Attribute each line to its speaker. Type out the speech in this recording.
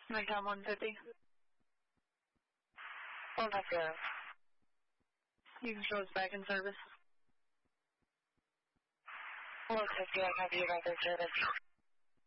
Speaker 1: Nikon 150.
Speaker 2: 150.
Speaker 1: You can show us back in service.
Speaker 2: 150, I have you back in service.